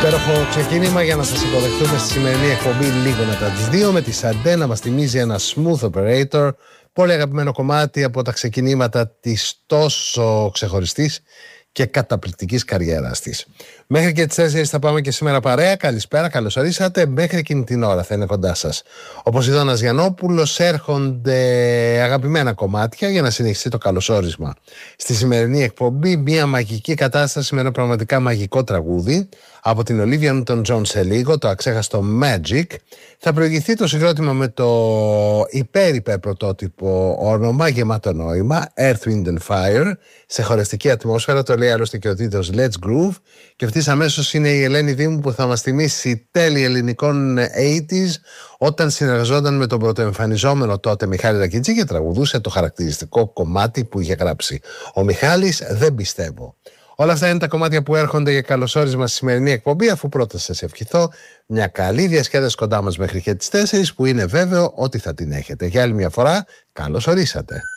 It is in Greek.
Υπέροχο ξεκίνημα για να σας υποδεχτούμε στη σημερινή εκπομπή λίγο μετά τις 2 με τη Σαντέ να μας θυμίζει ένα smooth operator, πολύ αγαπημένο κομμάτι από τα ξεκινήματα της τόσο ξεχωριστής και καταπληκτικής καριέρας της. Μέχρι και τις 4 θα πάμε και σήμερα παρέα. Καλησπέρα, καλώς ορίσατε. Μέχρι εκείνη την ώρα θα είναι κοντά σας ο Ποσειδώνας Γιαννόπουλος. Έρχονται αγαπημένα κομμάτια για να συνεχιστεί το καλωσόρισμα. Στη σημερινή εκπομπή μια μαγική κατάσταση με ένα πραγματικά μαγικό τραγούδι από την Ολίβια Νιούτον-Τζον σε λίγο, το αξέχαστο Magic. Θα προηγηθεί το συγκρότημα με το υπέρ πρωτότυπο όνομα, γεμάτο νόημα, Earth, Wind and Fire, σε χορευτική ατμόσφαιρα. Το λέει άλλωστε και ο τίτλος Let's Groove. Και αυτής αμέσως είναι η Ελένη Δήμου που θα μας θυμίσει τέλη ελληνικών 80s, όταν συνεργαζόταν με τον πρωτοεμφανιζόμενο τότε Μιχάλη Ρακιτζή και τραγουδούσε το χαρακτηριστικό κομμάτι που είχε γράψει ο Μιχάλης, «Δεν πιστεύω». Όλα αυτά είναι τα κομμάτια που έρχονται για καλωσόρισμα στη σημερινή εκπομπή, αφού πρώτα σας ευχηθώ μια καλή διασκέδαση κοντά μας μέχρι και τις 4, που είναι βέβαιο ότι θα την έχετε. Για άλλη μια φορά, καλώς ορίσατε.